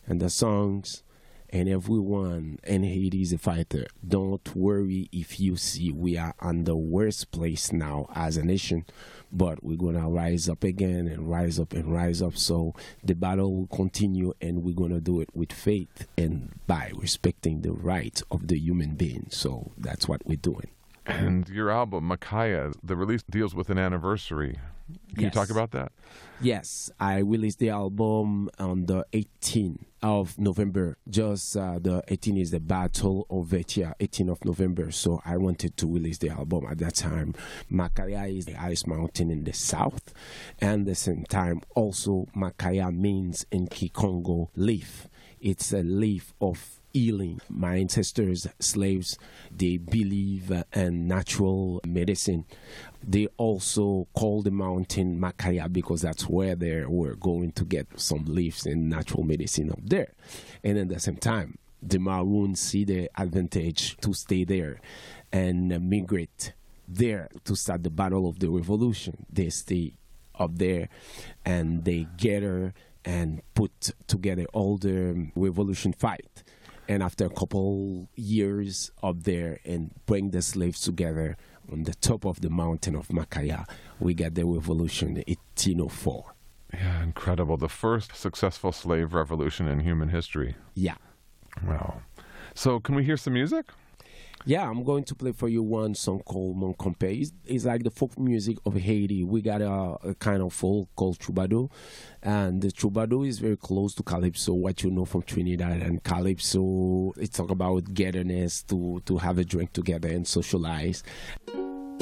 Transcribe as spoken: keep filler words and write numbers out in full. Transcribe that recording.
and the songs, and everyone in Haiti is a fighter. Don't worry if you see we are on the worst place now as a nation, but we're going to rise up again and rise up and rise up. So the battle will continue, and we're going to do it with faith and by respecting the rights of the human being. So that's what we're doing. And your album, Makaya, the release deals with an anniversary. Can Yes. you talk about that? Yes, I released the album on the eighteenth of November. Just uh, the eighteenth is the Battle of Vetia, eighteenth of November. So I wanted to release the album at that time. Makaya is the highest mountain in the south. And at the same time, also Makaya means in Kikongo leaf. It's a leaf of healing. My ancestors, slaves, they believe uh, in natural medicine. They also call the mountain Makaya because that's where they were going to get some leaves and natural medicine up there. And at the same time, the Maroons see the advantage to stay there and uh, migrate there to start the battle of the revolution. They stay up there and they gather and put together all the revolution fight. And after a couple years up there and bring the slaves together on the top of the mountain of Makaya, we get the revolution in eighteen oh four. Yeah, incredible. The first successful slave revolution in human history. Yeah. Wow. So can we hear some music? Yeah, I'm going to play for you one song called Mon Compere. It's, it's like the folk music of Haiti. We got a, a kind of folk called troubadour, and the troubadour is very close to calypso, what you know from Trinidad. And calypso, it's talk about togetherness, to, to have a drink together and socialize.